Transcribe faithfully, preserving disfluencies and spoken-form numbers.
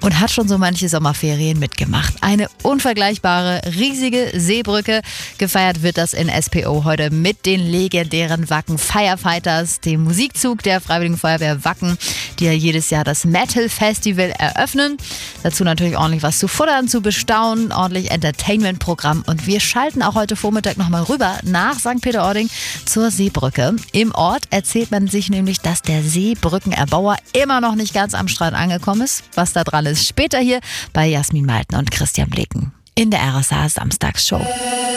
und hat schon so manche Sommerferien mitgemacht. Eine unvergleichbare, riesige Seebrücke. Gefeiert wird das in S P O heute mit den legendären Wacken Firefighters, dem Musikzug der Freiwilligen Feuerwehr Wacken, die ja jedes Jahr das Metal Festival eröffnen. Dazu natürlich ordentlich was zu futtern, zu bestaunen, ordentlich Entertainment-Programm. Und wir schalten auch heute Vormittag nochmal rüber nach Sankt Peter-Ording zur Seebrücke. Im Ort erzählt man sich nämlich, dass der Seebrückenerbauer immer noch nicht ganz am Strand angekommen ist. Was da dran ist, später hier bei Jasmin Malten und Christian Bleken in der R S A Samstagsshow.